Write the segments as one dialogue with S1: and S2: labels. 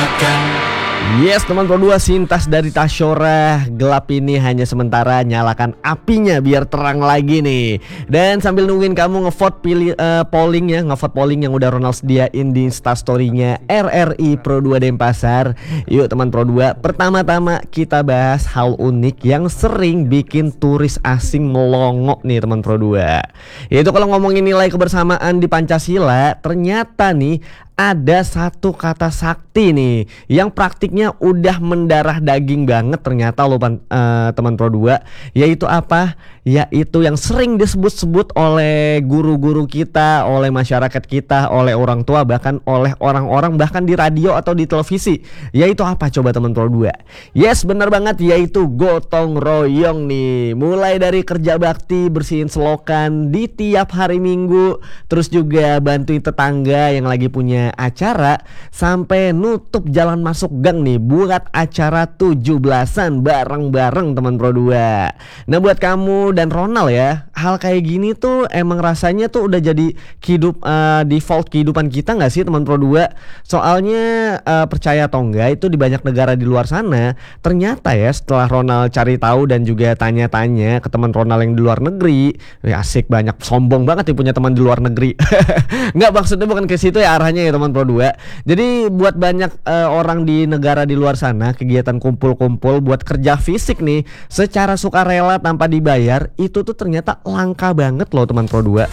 S1: Yes teman Pro 2, sintas dari Tasyora. Gelap ini hanya sementara, nyalakan apinya biar terang lagi nih. Dan sambil nungguin kamu ngevote polling ya, ngevote polling yang udah Ronald sediain di Instastory-nya RRI Pro 2 Denpasar. Yuk teman Pro 2, pertama-tama kita bahas hal unik yang sering bikin turis asing melongo nih teman Pro 2. Yaitu kalau ngomongin nilai kebersamaan di Pancasila, ternyata nih ada satu kata sakti nih yang praktiknya udah mendarah daging banget ternyata loh teman Pro 2. Yaitu apa? Yaitu yang sering disebut-sebut oleh guru-guru kita, oleh masyarakat kita, oleh orang tua, bahkan oleh orang-orang bahkan di radio atau di televisi. Yaitu apa coba teman Pro 2? Yes, bener banget, yaitu gotong royong nih. Mulai dari kerja bakti, bersihin selokan di tiap hari Minggu, terus juga bantuin tetangga yang lagi punya acara, sampai nutup jalan masuk gang nih buat acara 17-an bareng-bareng teman Pro 2. Nah buat kamu dan Ronald ya, hal kayak gini tuh emang rasanya tuh udah jadi default kehidupan kita gak sih teman Pro 2? Soalnya percaya atau enggak, itu di banyak negara di luar sana ternyata ya, setelah Ronald cari tahu dan juga tanya-tanya ke teman Ronald yang di luar negeri, asik, banyak sombong banget nih punya teman di luar negeri. Nggak, maksudnya bukan ke situ ya arahnya ya teman Pro 2. Jadi buat banyak orang di negara di luar sana, kegiatan kumpul-kumpul buat kerja fisik nih secara sukarela tanpa dibayar, itu tuh ternyata langka banget loh teman Pro 2.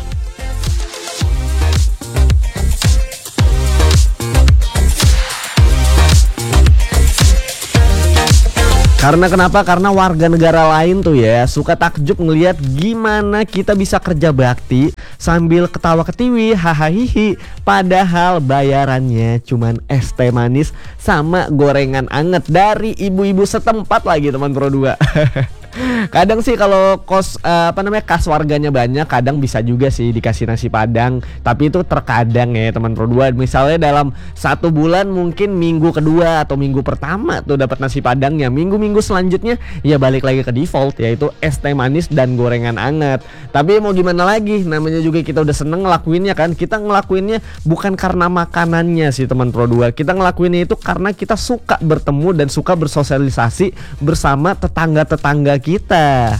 S1: Karena kenapa? Karena warga negara lain tuh ya suka takjub ngelihat gimana kita bisa kerja bakti sambil ketawa ketiwi, hahaha, padahal bayarannya cuman es teh manis sama gorengan anget dari ibu-ibu setempat lagi teman Pro 2. Kadang sih kalau kas warganya banyak, kadang bisa juga sih dikasih nasi padang, tapi itu terkadang ya teman Pro 2. Misalnya dalam 1 bulan mungkin minggu kedua atau minggu pertama tuh dapat nasi padangnya, minggu-minggu selanjutnya ya balik lagi ke default, yaitu es teh manis dan gorengan anget. Tapi mau gimana lagi, namanya juga kita udah seneng ngelakuinnya kan. Kita ngelakuinnya bukan karena makanannya sih teman Pro 2, kita ngelakuinnya itu karena kita suka bertemu dan suka bersosialisasi bersama tetangga-tetangga kita.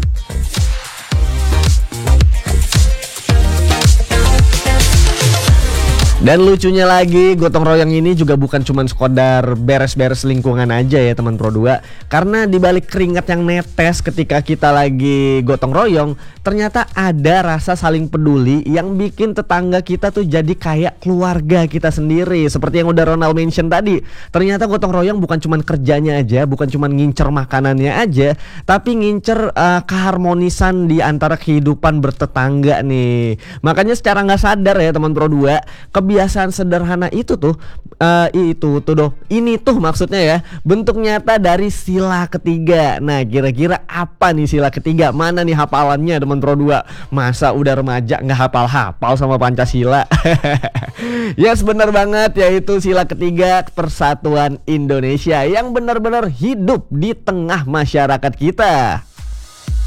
S1: Dan lucunya lagi, gotong royong ini juga bukan cuma sekedar beres-beres lingkungan aja ya teman Pro 2. Karena dibalik keringat yang netes ketika kita lagi gotong royong, ternyata ada rasa saling peduli yang bikin tetangga kita tuh jadi kayak keluarga kita sendiri. Seperti yang udah Ronald mention tadi, ternyata gotong royong bukan cuma kerjanya aja, bukan cuma ngincer makanannya aja, tapi ngincer keharmonisan di antara kehidupan bertetangga nih. Makanya secara nggak sadar ya teman Pro 2, kebiasaan sederhana itu tuh ini tuh maksudnya ya bentuk nyata dari sila ketiga. Nah kira-kira apa nih sila ketiga? Mana nih hafalannya teman Pro 2? Masa udah remaja nggak hafal-hafal sama Pancasila? Yes, bener banget, yaitu sila ketiga, persatuan Indonesia yang benar-benar hidup di tengah masyarakat kita.